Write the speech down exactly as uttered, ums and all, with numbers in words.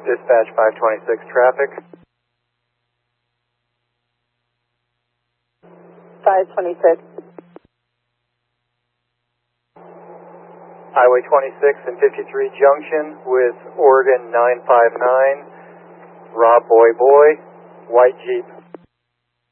Dispatch five twenty-six traffic. five twenty-six. Highway twenty-six and fifty-three junction with Oregon nine five nine. Rob Boy Boy, white Jeep